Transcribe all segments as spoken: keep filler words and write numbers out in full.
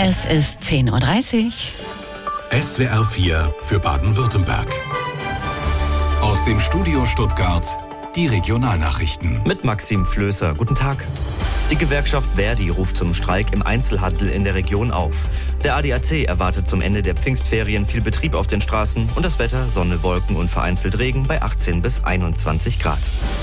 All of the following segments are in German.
Es ist zehn Uhr dreißig. S W R vier für Baden-Württemberg. Aus dem Studio Stuttgart die Regionalnachrichten. Mit Maxim Flößer. Guten Tag. Die Gewerkschaft Verdi ruft zum Streik im Einzelhandel in der Region auf. Der A D A C erwartet zum Ende der Pfingstferien viel Betrieb auf den Straßen und das Wetter, Sonne, Wolken und vereinzelt Regen bei achtzehn bis einundzwanzig Grad.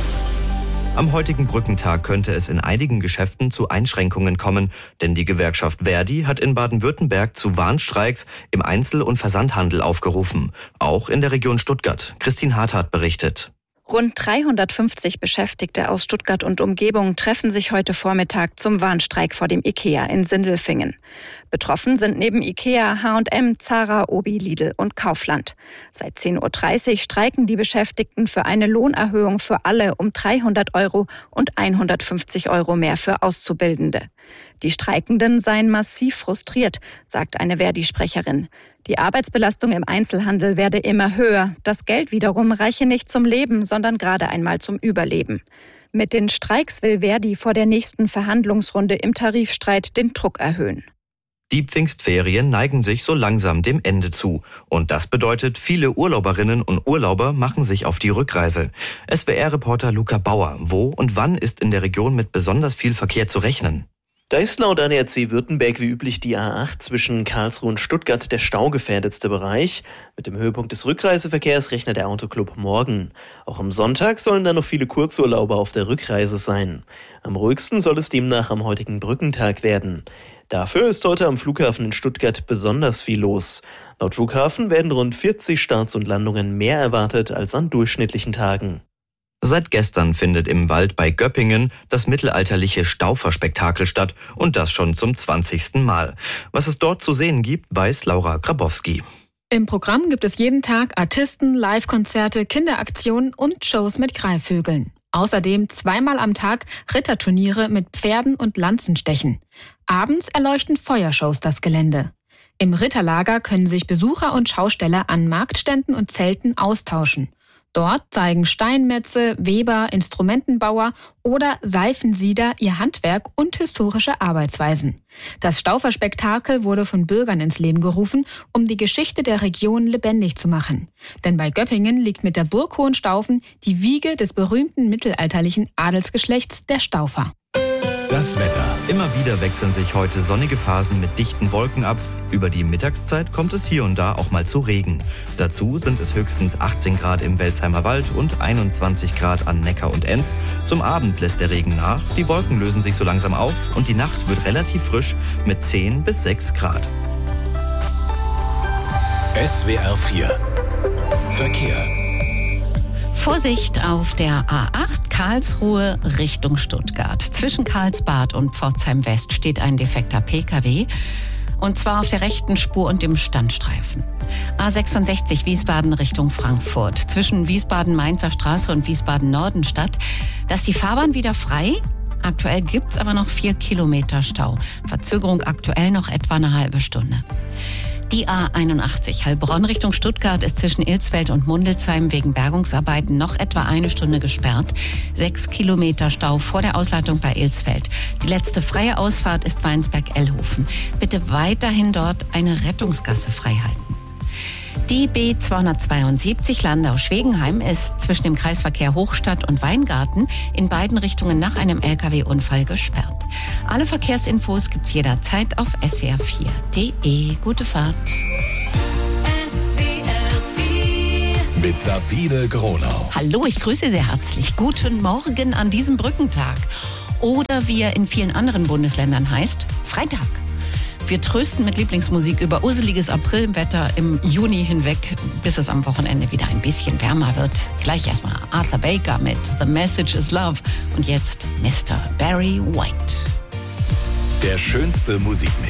Am heutigen Brückentag könnte es in einigen Geschäften zu Einschränkungen kommen, denn die Gewerkschaft Verdi hat in Baden-Württemberg zu Warnstreiks im Einzel- und Versandhandel aufgerufen. Auch in der Region Stuttgart. Christine Harthardt berichtet. Rund dreihundertfünfzig Beschäftigte aus Stuttgart und Umgebung treffen sich heute Vormittag zum Warnstreik vor dem IKEA in Sindelfingen. Betroffen sind neben IKEA, H und M, Zara, Obi, Lidl und Kaufland. Seit zehn Uhr dreißig streiken die Beschäftigten für eine Lohnerhöhung für alle um dreihundert Euro und hundertfünfzig Euro mehr für Auszubildende. Die Streikenden seien massiv frustriert, sagt eine Verdi-Sprecherin. Die Arbeitsbelastung im Einzelhandel werde immer höher. Das Geld wiederum reiche nicht zum Leben, sondern gerade einmal zum Überleben. Mit den Streiks will Verdi vor der nächsten Verhandlungsrunde im Tarifstreit den Druck erhöhen. Die Pfingstferien neigen sich so langsam dem Ende zu. Und das bedeutet, viele Urlauberinnen und Urlauber machen sich auf die Rückreise. S W R-Reporter Luca Bauer. Wo und wann ist in der Region mit besonders viel Verkehr zu rechnen? Da ist laut A D A C Württemberg wie üblich die A acht zwischen Karlsruhe und Stuttgart der staugefährdetste Bereich. Mit dem Höhepunkt des Rückreiseverkehrs rechnet der Autoclub morgen. Auch am Sonntag sollen da noch viele Kurzurlauber auf der Rückreise sein. Am ruhigsten soll es demnach am heutigen Brückentag werden. Dafür ist heute am Flughafen in Stuttgart besonders viel los. Laut Flughafen werden rund vierzig Starts und Landungen mehr erwartet als an durchschnittlichen Tagen. Seit gestern findet im Wald bei Göppingen das mittelalterliche Stauferspektakel statt und das schon zum zwanzigsten Mal. Was es dort zu sehen gibt, weiß Laura Grabowski. Im Programm gibt es jeden Tag Artisten, Live-Konzerte, Kinderaktionen und Shows mit Greifvögeln. Außerdem zweimal am Tag Ritterturniere mit Pferden und Lanzenstechen. Abends erleuchten Feuershows das Gelände. Im Ritterlager können sich Besucher und Schausteller an Marktständen und Zelten austauschen. Dort zeigen Steinmetze, Weber, Instrumentenbauer oder Seifensieder ihr Handwerk und historische Arbeitsweisen. Das Stauferspektakel wurde von Bürgern ins Leben gerufen, um die Geschichte der Region lebendig zu machen. Denn bei Göppingen liegt mit der Burg Hohenstaufen die Wiege des berühmten mittelalterlichen Adelsgeschlechts der Staufer. Das Wetter. Immer wieder wechseln sich heute sonnige Phasen mit dichten Wolken ab. Über die Mittagszeit kommt es hier und da auch mal zu Regen. Dazu sind es höchstens achtzehn Grad im Welsheimer Wald und einundzwanzig Grad an Neckar und Enz. Zum Abend lässt der Regen nach, die Wolken lösen sich so langsam auf und die Nacht wird relativ frisch mit zehn bis sechs Grad. S W R vier Verkehr. Vorsicht auf der A acht Karlsruhe Richtung Stuttgart. Zwischen Karlsbad und Pforzheim West steht ein defekter P K W. Und zwar auf der rechten Spur und im Standstreifen. A sechsundsechzig Wiesbaden Richtung Frankfurt. Zwischen Wiesbaden-Mainzer Straße und Wiesbaden-Nordenstadt. Da ist die Fahrbahn wieder frei. Aktuell gibt's aber noch vier Kilometer Stau. Verzögerung aktuell noch etwa eine halbe Stunde. Die A einundachtzig Heilbronn Richtung Stuttgart ist zwischen Ilsfeld und Mundelsheim wegen Bergungsarbeiten noch etwa eine Stunde gesperrt. Sechs Kilometer Stau vor der Ausleitung bei Ilsfeld. Die letzte freie Ausfahrt ist Weinsberg-Ellhofen. Bitte weiterhin dort eine Rettungsgasse freihalten. Die B zweihundertzweiundsiebzig Landau-Schwegenheim ist zwischen dem Kreisverkehr Hochstadt und Weingarten in beiden Richtungen nach einem L K W-Unfall gesperrt. Alle Verkehrsinfos gibt's jederzeit auf S W R vier Punkt de. Gute Fahrt. S W R vier mit Sabine Gronau. Hallo, ich grüße sehr herzlich. Guten Morgen an diesem Brückentag. Oder wie er in vielen anderen Bundesländern heißt, Freitag. Wir trösten mit Lieblingsmusik über urseliges Aprilwetter im Juni hinweg, bis es am Wochenende wieder ein bisschen wärmer wird. Gleich erstmal Arthur Baker mit The Message is Love und jetzt Mister Barry White. Der schönste Musikmix.